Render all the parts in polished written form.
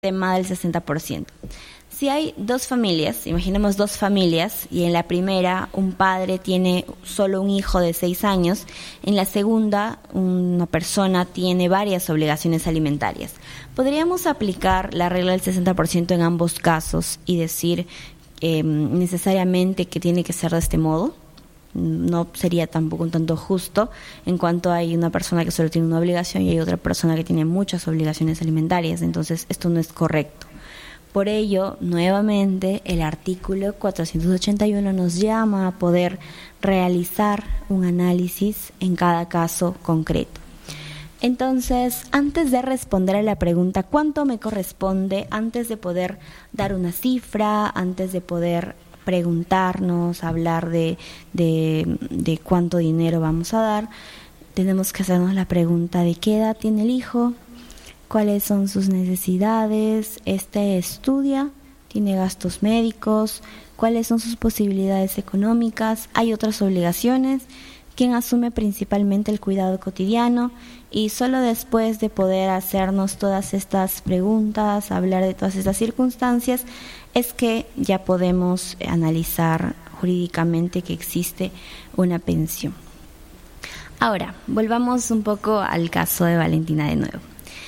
tema del 60%. Si hay dos familias, imaginemos dos familias, y en la primera un padre tiene solo un hijo de 6 años, en la segunda una persona tiene varias obligaciones alimentarias. ¿Podríamos aplicar la regla del 60% en ambos casos y decir necesariamente que tiene que ser de este modo? No sería tampoco un tanto justo en cuanto hay una persona que solo tiene una obligación y hay otra persona que tiene muchas obligaciones alimentarias. Entonces esto no es correcto. Por ello, nuevamente, el artículo 481 nos llama a poder realizar un análisis en cada caso concreto. Entonces, antes de responder a la pregunta ¿cuánto me corresponde?, antes de poder dar una cifra, antes de poder preguntarnos, hablar de cuánto dinero vamos a dar, tenemos que hacernos la pregunta de qué edad tiene el hijo, cuáles son sus necesidades, estudia, tiene gastos médicos, cuáles son sus posibilidades económicas, hay otras obligaciones, quién asume principalmente el cuidado cotidiano, y solo después de poder hacernos todas estas preguntas, hablar de todas estas circunstancias, es que ya podemos analizar jurídicamente que existe una pensión. Ahora, volvamos un poco al caso de Valentina de nuevo.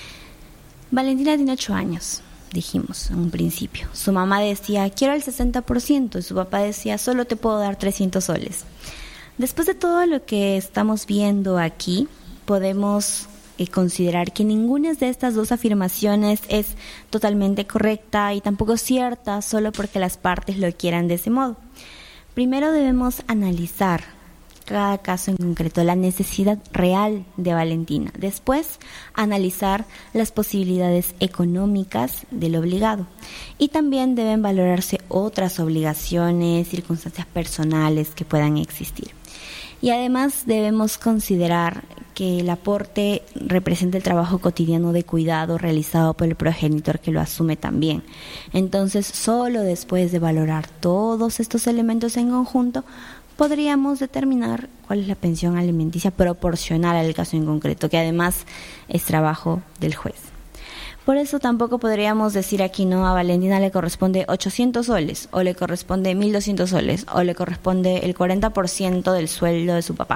Valentina tiene 8 años, dijimos en un principio. Su mamá decía, quiero el 60%, y su papá decía, solo te puedo dar 300 soles. Después de todo lo que estamos viendo aquí, podemos considerar que ninguna de estas dos afirmaciones es totalmente correcta y tampoco cierta solo porque las partes lo quieran de ese modo. Primero debemos analizar cada caso en concreto, la necesidad real de Valentina. Después, analizar las posibilidades económicas del obligado. Y también deben valorarse otras obligaciones, circunstancias personales que puedan existir. Y además debemos considerar que el aporte representa el trabajo cotidiano de cuidado realizado por el progenitor que lo asume también. Entonces, solo después de valorar todos estos elementos en conjunto, podríamos determinar cuál es la pensión alimenticia proporcional al caso en concreto, que además es trabajo del juez. Por eso tampoco podríamos decir aquí, no, a Valentina le corresponde 800 soles, o le corresponde 1.200 soles, o le corresponde el 40% del sueldo de su papá.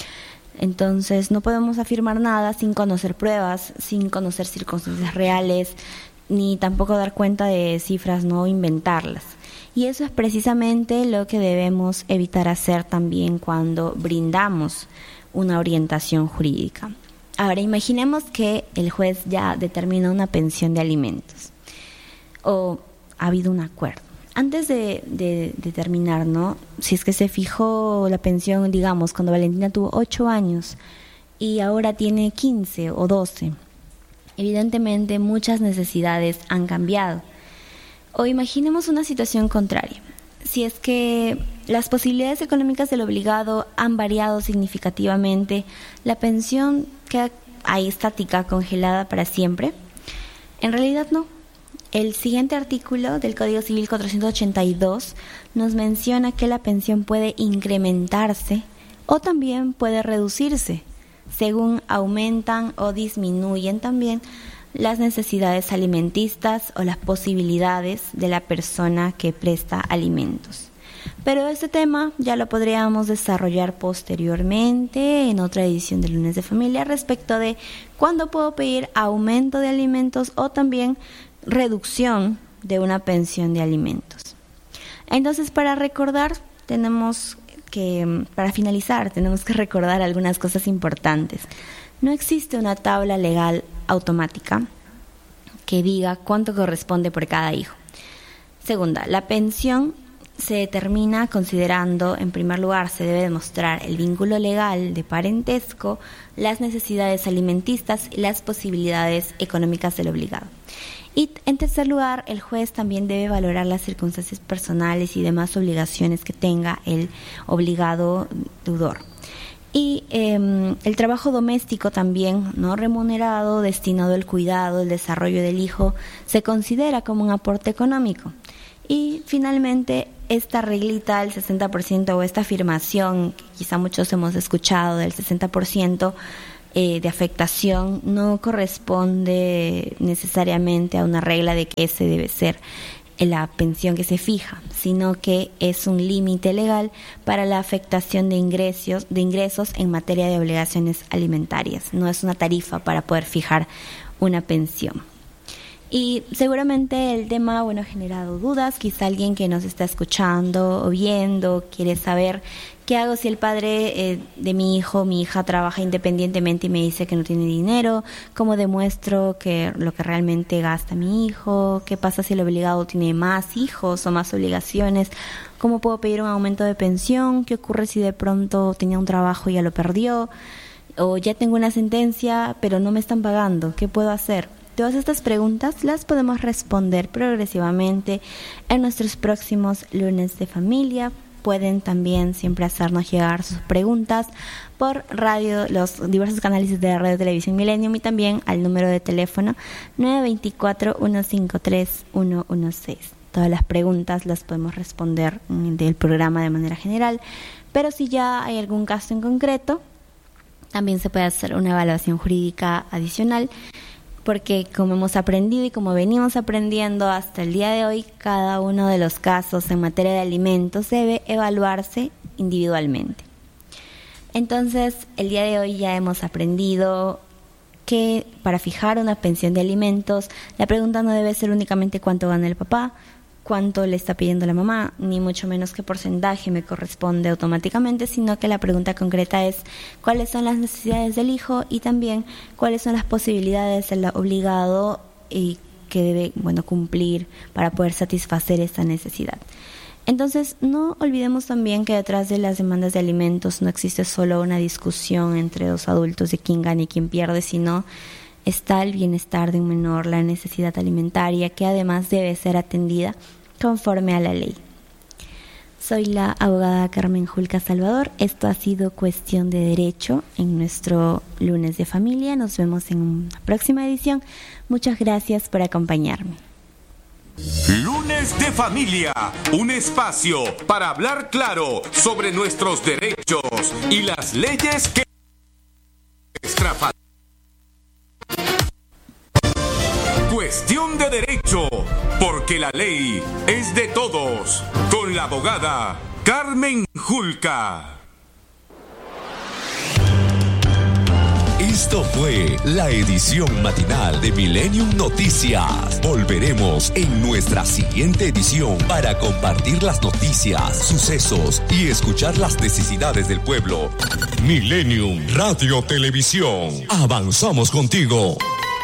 Entonces no podemos afirmar nada sin conocer pruebas, sin conocer circunstancias reales, ni tampoco dar cuenta de cifras, no inventarlas. Y eso es precisamente lo que debemos evitar hacer también cuando brindamos una orientación jurídica. Ahora, imaginemos que el juez ya determina una pensión de alimentos o ha habido un acuerdo. Antes de determinar, ¿no?, si es que se fijó la pensión, digamos, cuando Valentina tuvo 8 años y ahora tiene 15 o 12, evidentemente muchas necesidades han cambiado. O imaginemos una situación contraria. Si es que las posibilidades económicas del obligado han variado significativamente, ¿la pensión queda ahí estática, congelada para siempre? En realidad no. El siguiente artículo del Código Civil 482 nos menciona que la pensión puede incrementarse o también puede reducirse, según aumentan o disminuyen también las necesidades alimentistas o las posibilidades de la persona que presta alimentos. Pero este tema ya lo podríamos desarrollar posteriormente en otra edición de Lunes de Familia respecto de cuándo puedo pedir aumento de alimentos o también reducción de una pensión de alimentos. Entonces, para finalizar, tenemos que recordar algunas cosas importantes. No existe una tabla legal automática que diga cuánto corresponde por cada hijo. Segunda, la pensión se determina considerando, en primer lugar, se debe demostrar el vínculo legal de parentesco, las necesidades alimentistas y las posibilidades económicas del obligado. Y en tercer lugar, el juez también debe valorar las circunstancias personales y demás obligaciones que tenga el obligado deudor. Y el trabajo doméstico también no remunerado, destinado al cuidado, el desarrollo del hijo, se considera como un aporte económico. Y finalmente, esta reglita del 60% o esta afirmación que quizá muchos hemos escuchado del 60%, de afectación no corresponde necesariamente a una regla de que ese debe ser la pensión que se fija, sino que es un límite legal para la afectación de ingresos en materia de obligaciones alimentarias. No es una tarifa para poder fijar una pensión. Y seguramente el tema, ha generado dudas. Quizá alguien que nos está escuchando o viendo quiere saber qué hago si el padre de mi hijo o mi hija trabaja independientemente y me dice que no tiene dinero, cómo demuestro que lo que realmente gasta mi hijo, qué pasa si el obligado tiene más hijos o más obligaciones, cómo puedo pedir un aumento de pensión, qué ocurre si de pronto tenía un trabajo y ya lo perdió, o ya tengo una sentencia pero no me están pagando, ¿qué puedo hacer? Todas estas preguntas las podemos responder progresivamente en nuestros próximos lunes de familia. Pueden también siempre hacernos llegar sus preguntas por radio, los diversos canales de Radio Televisión Millennium, y también al número de teléfono 924-153-116. Todas las preguntas las podemos responder del programa de manera general, pero si ya hay algún caso en concreto, también se puede hacer una evaluación jurídica adicional, porque como hemos aprendido y como venimos aprendiendo hasta el día de hoy, cada uno de los casos en materia de alimentos debe evaluarse individualmente. Entonces, el día de hoy ya hemos aprendido que para fijar una pensión de alimentos, la pregunta no debe ser únicamente cuánto gana el papá, cuánto le está pidiendo la mamá, ni mucho menos qué porcentaje me corresponde automáticamente, sino que la pregunta concreta es cuáles son las necesidades del hijo y también cuáles son las posibilidades del obligado y que debe cumplir para poder satisfacer esta necesidad. Entonces, no olvidemos también que detrás de las demandas de alimentos no existe solo una discusión entre dos adultos de quién gana y quién pierde, sino está el bienestar de un menor, la necesidad alimentaria, que además debe ser atendida conforme a la ley. Soy la abogada Carmen Julca Salvador. Esto ha sido Cuestión de Derecho en nuestro lunes de familia. Nos vemos en una próxima edición. Muchas gracias por acompañarme. Lunes de Familia, un espacio para hablar claro sobre nuestros derechos y las leyes que Cuestión de Derecho, porque la ley es de todos, con la abogada Carmen Julca. Esto fue la edición matinal de Millennium Noticias. Volveremos en nuestra siguiente edición para compartir las noticias, sucesos y escuchar las necesidades del pueblo. Millennium Radio Televisión. Avanzamos contigo.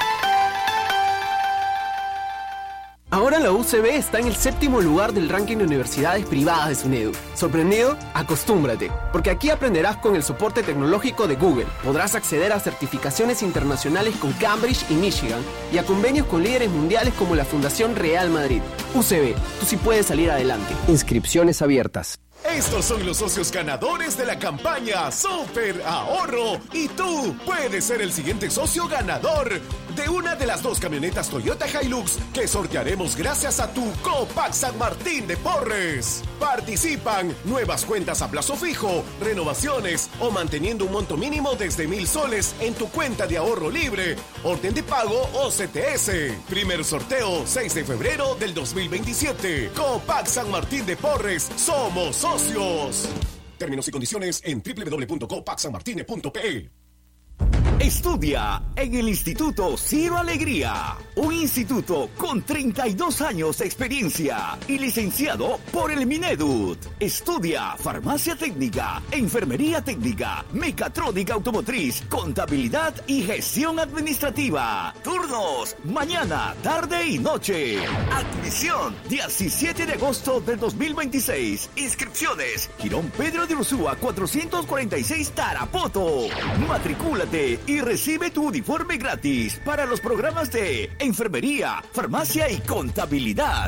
Ahora la UCB está en el 7º lugar del ranking de universidades privadas de SUNEDU. ¿Sorprendido? Acostúmbrate, porque aquí aprenderás con el soporte tecnológico de Google. Podrás acceder a certificaciones internacionales con Cambridge y Michigan y a convenios con líderes mundiales como la Fundación Real Madrid. UCB, tú sí puedes salir adelante. Inscripciones abiertas. Estos son los socios ganadores de la campaña Super Ahorro y tú puedes ser el siguiente socio ganador de una de las 2 camionetas Toyota Hilux que sortearemos gracias a tu Copac San Martín de Porres. Participan nuevas cuentas a plazo fijo, renovaciones o manteniendo un monto mínimo desde 1,000 soles en tu cuenta de ahorro libre, orden de pago o CTS. Primer sorteo 6 de febrero del 2027. Copac San Martín de Porres, somos socios. Términos y condiciones en www.copacsanmartine.pe. Estudia en el Instituto Ciro Alegría, un instituto con 32 años de experiencia y licenciado por el Minedut. Estudia farmacia técnica, enfermería técnica, mecatrónica automotriz, contabilidad y gestión administrativa. Turnos, mañana, tarde y noche. Admisión, 17 de agosto del 2026. Inscripciones, Girón Pedro de Ursúa 446 Tarapoto. Matricúlate y recibe tu uniforme gratis para los programas de enfermería, farmacia y contabilidad.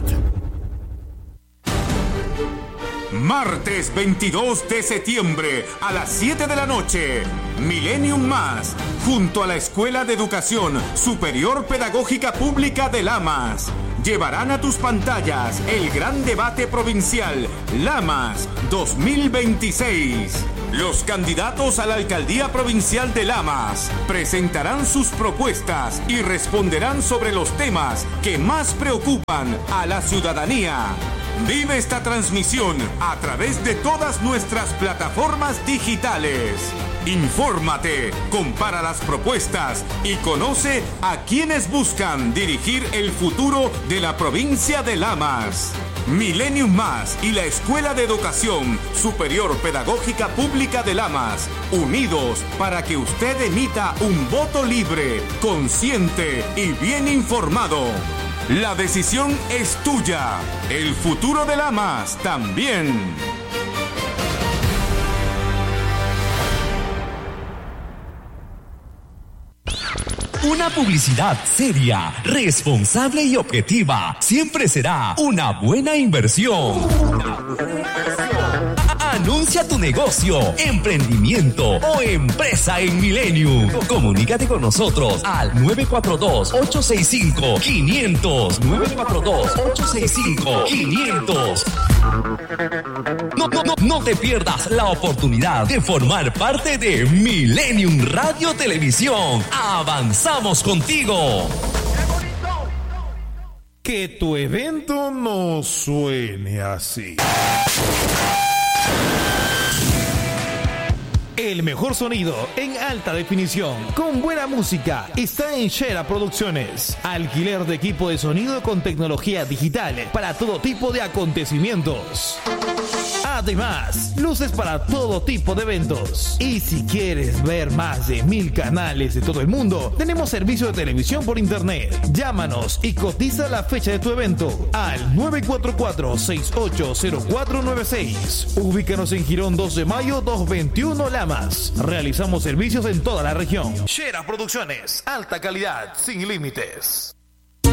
Martes 22 de septiembre a las 7 de la noche, Millennium Más, junto a la Escuela de Educación Superior Pedagógica Pública de Lamas. llevarán a tus pantallas el gran debate provincial Lamas 2026. Los candidatos a la alcaldía provincial de Lamas presentarán sus propuestas y responderán sobre los temas que más preocupan a la ciudadanía. Vive esta transmisión a través de todas nuestras plataformas digitales. Infórmate, compara las propuestas y conoce a quienes buscan dirigir el futuro de la provincia de Lamas. Millennium Más y la Escuela de Educación Superior Pedagógica Pública de Lamas, unidos para que usted emita un voto libre, consciente y bien informado. La decisión es tuya. El futuro de Lamas también. Una publicidad seria, responsable y objetiva siempre será una buena inversión. Anuncia tu negocio, emprendimiento o empresa en Millennium. Comunícate con nosotros al 942-865-500. 942-865-500. No te pierdas la oportunidad de formar parte de Millennium Radio Televisión. Avanzamos contigo. Que tu evento no suene así. El mejor sonido en alta definición, con buena música, está en Shera Producciones. Alquiler de equipo de sonido con tecnología digital para todo tipo de acontecimientos. Además, luces para todo tipo de eventos. Y si quieres ver más de 1000 canales de todo el mundo, tenemos servicio de televisión por internet. Llámanos y cotiza la fecha de tu evento al 944-680496. Ubícanos en Girón 2 de Mayo 221 Lamas. Realizamos servicios en toda la región. Shera Producciones, alta calidad, sin límites.